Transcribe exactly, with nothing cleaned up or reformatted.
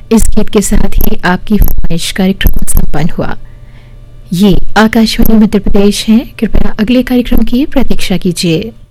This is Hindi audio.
इस गीत के साथ ही आपकी फरमाइश कार्यक्रम संपन्न हुआ। ये आकाशवाणी मध्य प्रदेश है। कृपया अगले कार्यक्रम की प्रतीक्षा कीजिए।